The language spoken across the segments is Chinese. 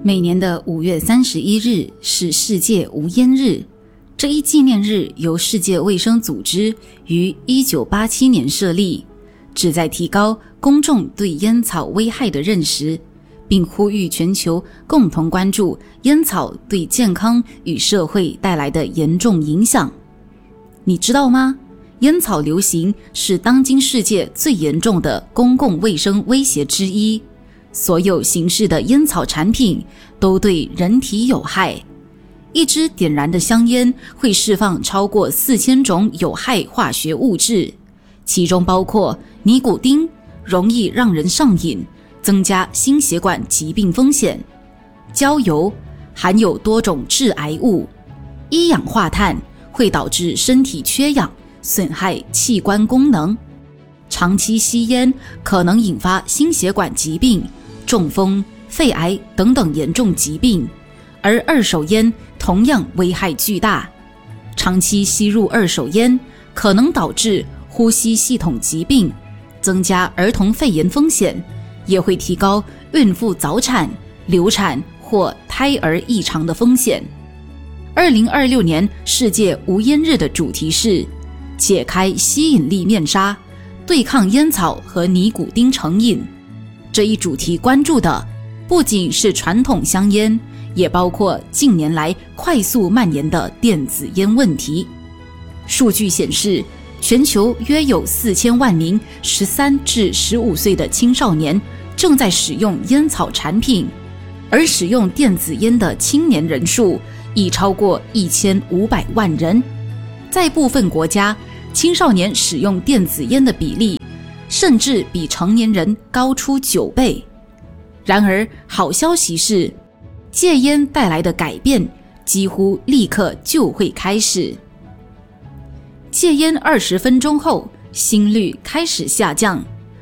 每年的5月31日是世界无烟日，这一纪念日由世界卫生组织于1987年设立，旨在提高公众对烟草危害的认识，并呼吁全球共同关注烟草对健康与社会带来的严重影响。你知道吗？烟草流行是当今世界最严重的公共卫生威胁之一，所有形式的烟草产品都对人体有害。一支点燃的香烟会释放超过4000种有害化学物质，其中包括尼古丁，容易让人上瘾，增加心血管疾病风险；焦油含有多种致癌物；一氧化碳会导致身体缺氧，损害器官功能；长期吸烟可能引发心血管疾病、中风、肺癌等等严重疾病，而二手烟同样危害巨大。长期吸入二手烟可能导致呼吸系统疾病，增加儿童肺炎风险，也会提高孕妇早产、流产或胎儿异常的风险。2026年世界无烟日的主题是解开吸引力面纱，对抗烟草和尼古丁成瘾。这一主题关注的不仅是传统香烟，也包括近年来快速蔓延的电子烟问题。数据显示，全球约有4000万名13至15岁的青少年正在使用烟草产品，而使用电子烟的青年人数已超过1500万人。在部分国家，青少年使用电子烟的比例甚至比成年人高出9倍。然而，好消息是，戒烟带来的改变几乎立刻就会开始。戒烟20分钟后，心率开始下降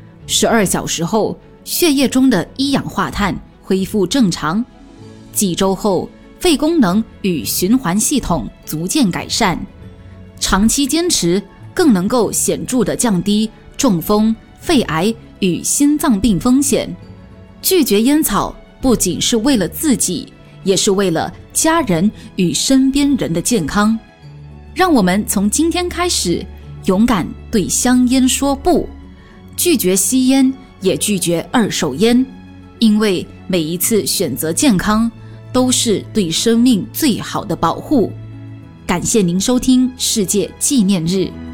；12小时后，血液中的一氧化碳恢复正常；几周后，肺功能与循环系统逐渐改善。长期坚持更能够显著地降低中风、肺癌与心脏病风险。拒绝烟草不仅是为了自己，也是为了家人与身边人的健康。让我们从今天开始，勇敢对香烟说不，拒绝吸烟，也拒绝二手烟，因为每一次选择健康，都是对生命最好的保护。感谢您收听世界纪念日。